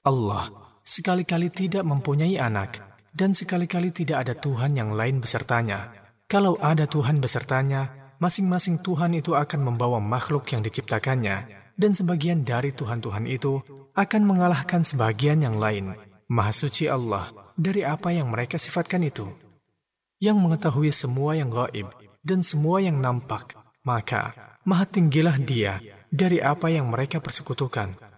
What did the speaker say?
Allah sekali-kali tidak mempunyai anak, dan sekali-kali tidak ada Tuhan yang lain besertanya. Kalau ada Tuhan besertanya, masing-masing Tuhan itu akan membawa makhluk yang diciptakannya, dan sebagian dari Tuhan-Tuhan itu akan mengalahkan sebagian yang lain. Maha suci Allah dari apa yang mereka sifatkan itu, yang mengetahui semua yang gaib dan semua yang nampak. Maka maha tinggilah Dia dari apa yang mereka persekutukan.